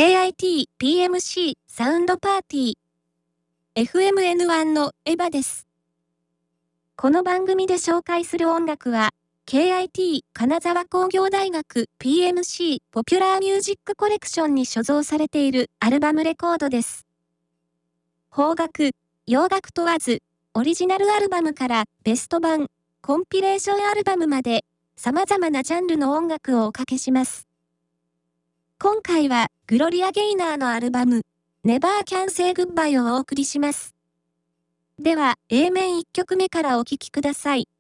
KIT PMC サウンドパーティー FMN1 のエヴァです。この番組で紹介する音楽は KIT 金沢工業大学 PMC ポピュラーミュージックコレクションに所蔵されているアルバムレコードです。邦楽、洋楽問わず、オリジナルアルバムからベスト版、コンピレーションアルバムまで様々なジャンルの音楽をおかけします。今回はグロリア・ゲイナーのアルバム Never Can Say Goodbye をお送りします。では A 面1曲目からお聴きください。